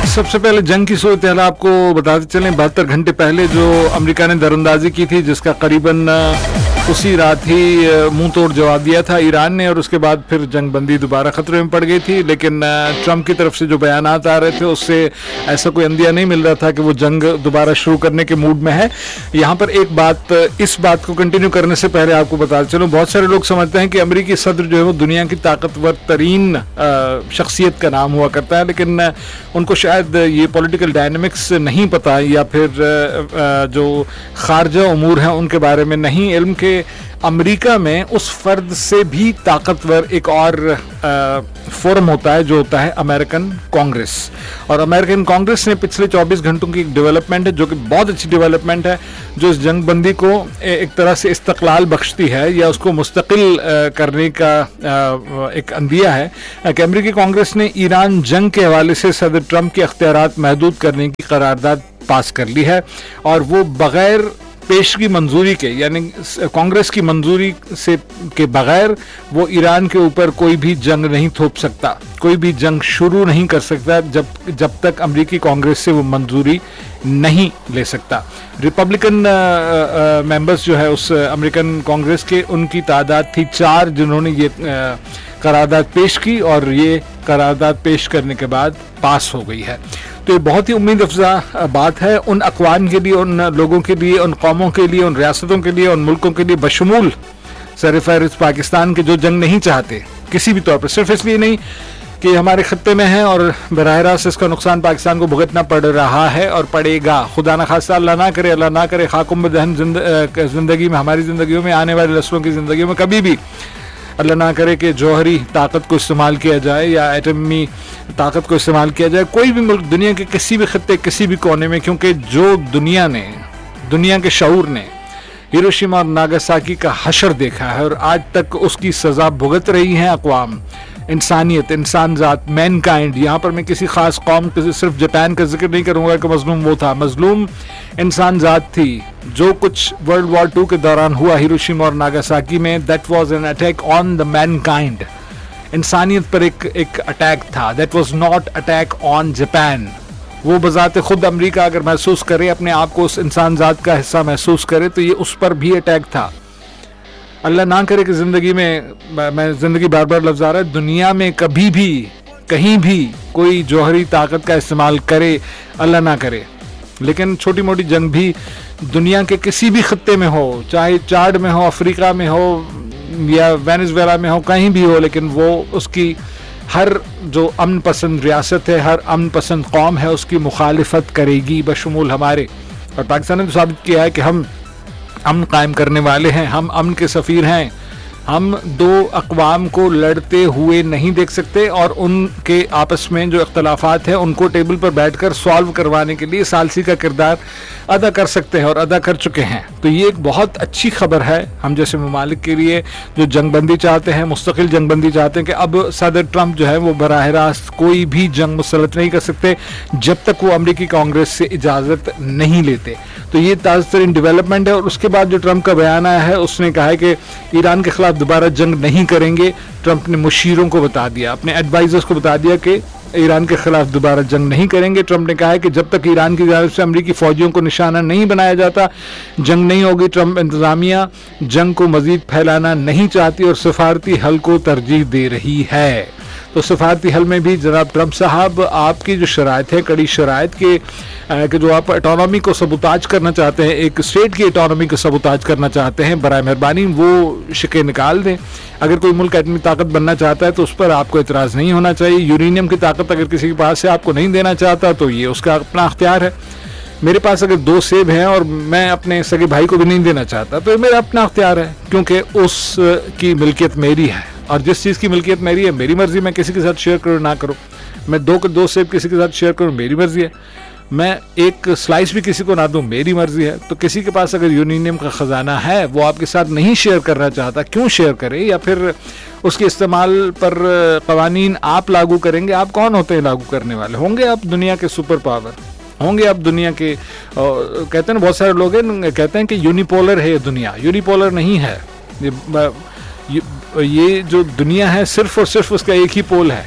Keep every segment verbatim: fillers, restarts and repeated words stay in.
سب سے پہلے جنگ کی صورتحال آپ کو بتاتے چلیں. بہتر گھنٹے پہلے جو امریکہ نے دراندازی کی تھی جس کا قریباً اسی رات ہی منہ توڑ جواب دیا تھا ایران نے, اور اس کے بعد پھر جنگ بندی دوبارہ خطرے میں پڑ گئی تھی. لیکن ٹرمپ کی طرف سے جو بیانات آ رہے تھے اس سے ایسا کوئی اندیہ نہیں مل رہا تھا کہ وہ جنگ دوبارہ شروع کرنے کے موڈ میں ہے. یہاں پر ایک بات, اس بات کو کنٹینیو کرنے سے پہلے آپ کو بتا چلوں, بہت سارے لوگ سمجھتے ہیں کہ امریکی صدر جو ہے وہ دنیا کی طاقتور ترین شخصیت کا نام ہوا کرتا ہے, لیکن ان کو شاید یہ پولیٹیکل ڈائنامکس نہیں پتا, یا پھر جو خارجہ امور ہیں ان کے بارے میں نہیں علم کہ امریکہ میں اس فرد سے بھی طاقتور ایک اور فورم ہوتا ہے جو ہوتا ہے امریکن کانگریس. اور امریکن کانگریس نے پچھلے چوبیس گھنٹوں کی ایک ڈیولپمنٹ ہے جو کہ بہت اچھی ڈیولپمنٹ ہے, جو اس جنگ بندی کو ایک طرح سے استقلال بخشتی ہے یا اس کو مستقل کرنے کا ایک اندیہ ہے کہ امریکی کانگریس نے ایران جنگ کے حوالے سے صدر ٹرمپ کے اختیارات محدود کرنے کی قرارداد پاس کر لی ہے, اور وہ بغیر پیشگی منظوری کے, یعنی کانگریس کی منظوری سے کے بغیر وہ ایران کے اوپر کوئی بھی جنگ نہیں تھوپ سکتا, کوئی بھی جنگ شروع نہیں کر سکتا جب جب تک امریکی کانگریس سے وہ منظوری نہیں لے سکتا. ریپبلکن ممبرز جو ہے اس امریکن کانگریس کے, ان کی تعداد تھی چار جنہوں نے یہ قرارداد پیش کی, اور یہ قرارداد پیش کرنے کے بعد پاس ہو گئی ہے. تو یہ بہت ہی امید افزا بات ہے ان اقوام کے لیے, ان لوگوں کے لیے, ان قوموں کے لیے, ان ریاستوں کے لیے, ان ملکوں کے لیے, بشمول سرفہرست پاکستان کے جو جنگ نہیں چاہتے کسی بھی طور پر, صرف اس لیے نہیں کہ ہمارے خطے میں ہیں اور براہ راست اس کا نقصان پاکستان کو بھگتنا پڑ رہا ہے اور پڑے گا, خدا نہ خواستہ, اللہ نہ کرے, اللہ نہ کرے, خاکم بدہن زندگی میں, ہماری زندگیوں میں, آنے والے نسلوں کی زندگیوں میں کبھی بھی اللہ نہ کرے کہ جوہری طاقت کو استعمال کیا جائے یا ایٹمی طاقت کو استعمال کیا جائے کوئی بھی ملک دنیا کے کسی بھی خطے, کسی بھی کونے میں, کیونکہ جو دنیا نے, دنیا کے شعور نے ہیروشیما اور ناگاساکی کا حشر دیکھا ہے اور آج تک اس کی سزا بھگت رہی ہیں اقوام, انسانیت, انسان ذات, مین کائنڈ. یہاں پر میں کسی خاص قوم, صرف جاپان کا ذکر نہیں کروں گا کہ مظلوم وہ تھا, مظلوم انسان ذات تھی. جو کچھ ورلڈ وار ٹو کے دوران ہوا ہیروشیما اور ناگاساکی میں, that was an attack on the main kind, انسانیت پر ایک ایک اٹیک تھا. That was not attack on Japan. وہ بذات خود امریکہ اگر محسوس کرے, اپنے آپ کو اس انسان ذات کا حصہ محسوس کرے, تو یہ اس پر بھی اٹیک تھا. اللہ نہ کرے کہ زندگی میں, میں زندگی بار بار لفظ آ رہا ہے, دنیا میں کبھی بھی کہیں بھی کوئی جوہری طاقت کا استعمال کرے, اللہ نہ کرے. لیکن چھوٹی موٹی جنگ بھی دنیا کے کسی بھی خطے میں ہو, چاہے چاڈ میں ہو, افریقہ میں ہو یا وینزویلا میں ہو, کہیں بھی ہو, لیکن وہ اس کی ہر جو امن پسند ریاست ہے, ہر امن پسند قوم ہے, اس کی مخالفت کرے گی, بشمول ہمارے. اور پاکستان نے تو ثابت کیا ہے کہ ہم امن قائم کرنے والے ہیں, ہم امن کے سفیر ہیں. ہم دو اقوام کو لڑتے ہوئے نہیں دیکھ سکتے, اور ان کے آپس میں جو اختلافات ہیں ان کو ٹیبل پر بیٹھ کر سالو کروانے کے لیے ثالثی کا کردار ادا کر سکتے ہیں اور ادا کر چکے ہیں. تو یہ ایک بہت اچھی خبر ہے ہم جیسے ممالک کے لیے جو جنگ بندی چاہتے ہیں, مستقل جنگ بندی چاہتے ہیں, کہ اب صدر ٹرمپ جو ہے وہ براہ راست کوئی بھی جنگ مسلط نہیں کر سکتے جب تک وہ امریکی کانگریس سے اجازت نہیں لیتے. تو یہ تازہ ترین ڈیولپمنٹ ہے. اور اس کے بعد جو ٹرمپ کا بیان آیا ہے, اس نے کہا ہے کہ ایران کے خلاف دوبارہ جنگ نہیں کریں گے. ٹرمپ نے مشیروں کو بتا دیا, اپنے ایڈوائزرز کو بتا دیا کہ ایران کے خلاف دوبارہ جنگ نہیں کریں گے. ٹرمپ نے کہا ہے کہ جب تک ایران کی جانب سے امریکی فوجیوں کو نشانہ نہیں بنایا جاتا جنگ نہیں ہوگی. ٹرمپ انتظامیہ جنگ کو مزید پھیلانا نہیں چاہتی اور سفارتی حل کو ترجیح دے رہی ہے. تو سفارتی حل میں بھی جناب ٹرمپ صاحب آپ کی جو شرائط ہے, کڑی شرائط کے کہ جو آپ اٹانومی کو سبوتاج کرنا چاہتے ہیں, ایک اسٹیٹ کی اٹانومی کو سبوتاج کرنا چاہتے ہیں, برائے مہربانی وہ شکیں نکال دیں. اگر کوئی ملک ایٹمی طاقت بننا چاہتا ہے تو اس پر آپ کو اعتراض نہیں ہونا چاہیے. یورینیم کی طاقت اگر کسی کے پاس سے آپ کو نہیں دینا چاہتا تو یہ اس کا اپنا اختیار ہے. میرے پاس اگر دو سیب ہیں اور میں اپنے سگے بھائی کو بھی نہیں دینا چاہتا تو میرا اپنا اختیار ہے, کیونکہ اس کی ملکیت میری ہے, اور جس چیز کی ملکیت میری ہے میری مرضی. میں کسی کے ساتھ شیئر کروں نہ کروں, میں دو کے دو سیب کسی کے ساتھ شیئر کروں میری مرضی ہے, میں ایک سلائس بھی کسی کو نہ دوں میری مرضی ہے. تو کسی کے پاس اگر یورینیم کا خزانہ ہے, وہ آپ کے ساتھ نہیں شیئر کرنا چاہتا, کیوں شیئر کرے, یا پھر اس کے استعمال پر قوانین آپ لاگو کریں گے. آپ کون ہوتے ہیں لاگو کرنے والے؟ ہوں گے آپ دنیا کے سپر پاور, ہوں گے آپ دنیا کے, کہتے ہیں بہت سارے لوگ ہیں کہتے ہیں کہ یونیپولر ہے یہ دنیا. یونیپولر نہیں ہے یہ جو دنیا ہے, صرف اور صرف اس کا ایک ہی پول ہے,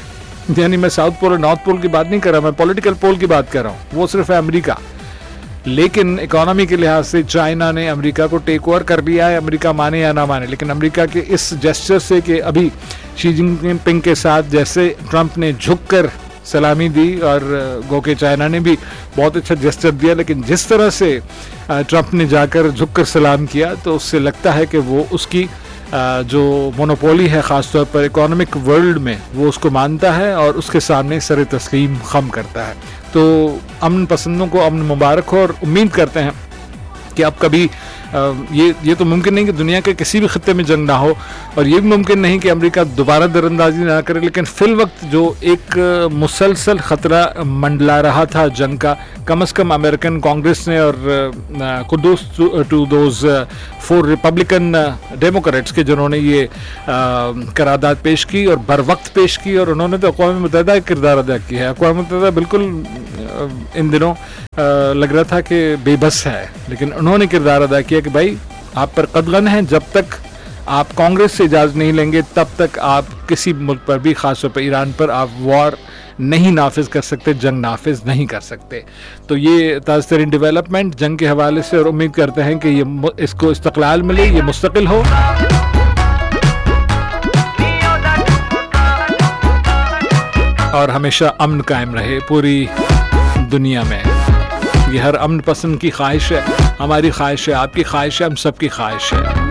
یعنی میں ساؤتھ پول اور نارتھ پول کی بات نہیں کر رہا, میں پولیٹیکل پول کی بات کر رہا ہوں, وہ صرف ہے امریکہ. لیکن اکانومی کے لحاظ سے چائنا نے امریکہ کو ٹیک اوور کر لیا ہے, امریکہ مانے یا نہ مانے. لیکن امریکہ کے اس جسچر سے کہ ابھی شی جن پنگ کے ساتھ جیسے ٹرمپ نے جھک کر سلامی دی, اور گو کہ چائنا نے بھی بہت اچھا جسچر دیا, لیکن جس طرح سے ٹرمپ نے جا کر جھک کر سلام کیا تو اس سے لگتا ہے کہ وہ اس کی جو مونوپولی ہے خاص طور پر اکانومک ورلڈ میں, وہ اس کو مانتا ہے اور اس کے سامنے سر تسلیم خم کرتا ہے. تو امن پسندوں کو امن مبارک ہو, اور امید کرتے ہیں کہ اب کبھی یہ یہ تو ممکن نہیں کہ دنیا کے کسی بھی خطے میں جنگ نہ ہو, اور یہ بھی ممکن نہیں کہ امریکہ دوبارہ در اندازی نہ کرے, لیکن فی الوقت جو ایک مسلسل خطرہ منڈلا رہا تھا جنگ کا, کم از کم امریکن کانگریس نے, اور قدوس to those four Republican democrats کے جنہوں نے یہ قرارداد پیش کی اور بر وقت پیش کی, اور انہوں نے تو اقوام متحدہ کا کردار ادا کیا ہے. اقوام متحدہ بالکل ان دنوں لگ رہا تھا کہ بے بس ہے, لیکن انہوں نے کردار ادا کیا کہ بھائی آپ پر قدغن ہے, جب تک آپ کانگریس سے اجازت نہیں لیں گے تب تک آپ کسی ملک پر بھی, خاص طور پر ایران پر, آپ وار نہیں نافذ کر سکتے, جنگ نافذ نہیں کر سکتے. تو یہ تازہ ترین ڈیولپمنٹ جنگ کے حوالے سے, اور امید کرتے ہیں کہ یہ اس کو استقلال ملے, یہ مستقل ہو, اور ہمیشہ امن قائم رہے پوری دنیا میں. یہ ہر امن پسند کی خواہش ہے, ہماری خواہش ہے, آپ کی خواہش ہے, ہم سب کی خواہش ہے.